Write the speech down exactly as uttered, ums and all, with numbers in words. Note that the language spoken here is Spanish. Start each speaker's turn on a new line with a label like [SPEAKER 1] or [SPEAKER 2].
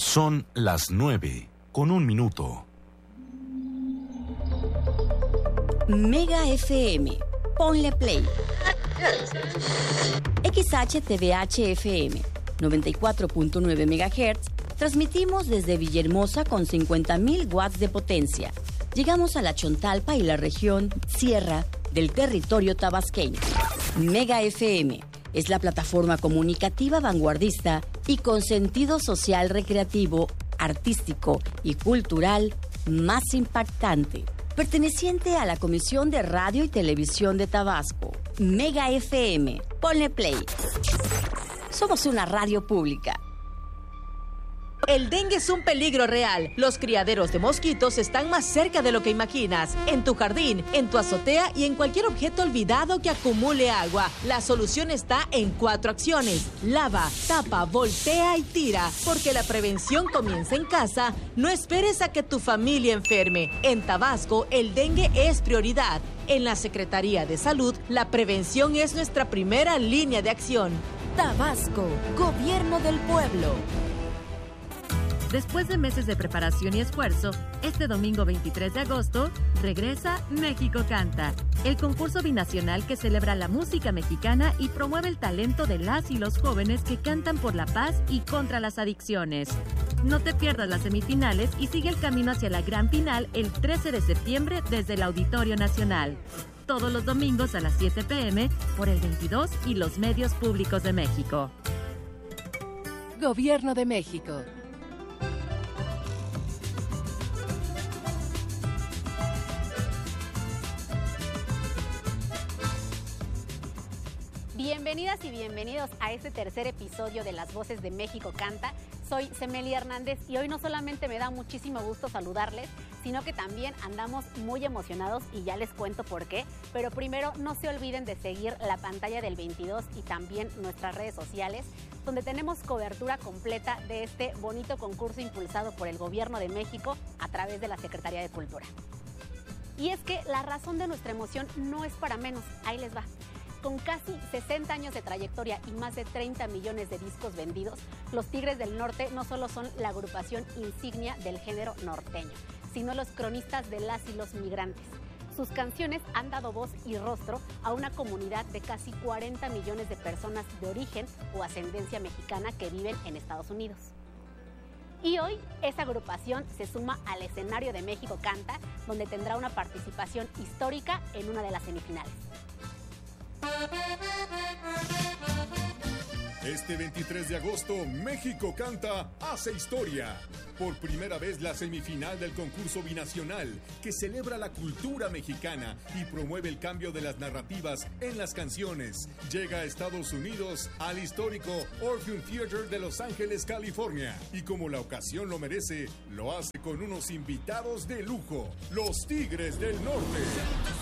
[SPEAKER 1] Son las nueve, con un minuto.
[SPEAKER 2] Mega F M. Ponle play. X H T V H F M. noventa y cuatro punto nueve megahertz. Transmitimos desde Villahermosa con cincuenta mil watts de potencia. Llegamos a la Chontalpa y la región Sierra del territorio tabasqueño. Mega F M es la plataforma comunicativa vanguardista y con sentido social, recreativo, artístico y cultural más impactante, perteneciente a la Comisión de Radio y Televisión de Tabasco. Mega F M. Ponle play. Somos una radio pública.
[SPEAKER 3] El dengue es un peligro real. Los criaderos de mosquitos están más cerca de lo que imaginas. En tu jardín, en tu azotea y en cualquier objeto olvidado que acumule agua. La solución está en cuatro acciones. Lava, tapa, voltea y tira. Porque la prevención comienza en casa. No esperes a que tu familia enferme. En Tabasco, el dengue es prioridad. En la Secretaría de Salud, la prevención es nuestra primera línea de acción.
[SPEAKER 4] Tabasco, Gobierno del Pueblo. Después de meses de preparación y esfuerzo, este domingo veintitrés de agosto regresa México Canta, el concurso binacional que celebra la música mexicana y promueve el talento de las y los jóvenes que cantan por la paz y contra las adicciones. No te pierdas las semifinales y sigue el camino hacia la gran final el trece de septiembre desde el Auditorio Nacional. Todos los domingos a las siete pe eme por el veintidós y los medios públicos de México.
[SPEAKER 5] Gobierno de México.
[SPEAKER 6] Bienvenidas y bienvenidos a este tercer episodio de Las Voces de México Canta. Soy Semelia Hernández y hoy no solamente me da muchísimo gusto saludarles, sino que también andamos muy emocionados y ya les cuento por qué. Pero primero no se olviden de seguir la pantalla del veintidós y también nuestras redes sociales, donde tenemos cobertura completa de este bonito concurso impulsado por el Gobierno de México a través de la Secretaría de Cultura. Y es que la razón de nuestra emoción no es para menos, ahí les va. Con casi sesenta años de trayectoria y más de treinta millones de discos vendidos, los Tigres del Norte no solo son la agrupación insignia del género norteño, sino los cronistas de las y los migrantes. Sus canciones han dado voz y rostro a una comunidad de casi cuarenta millones de personas de origen o ascendencia mexicana que viven en Estados Unidos. Y hoy esa agrupación se suma al escenario de México Canta, donde tendrá una participación histórica en una de las semifinales.
[SPEAKER 7] Este veintitrés de agosto, México Canta hace historia. Por primera vez la semifinal del concurso binacional que celebra la cultura mexicana y promueve el cambio de las narrativas en las canciones. Llega a Estados Unidos al histórico Orpheum Theater de Los Ángeles, California. Y como la ocasión lo merece, lo hace con unos invitados de lujo, los Tigres del Norte.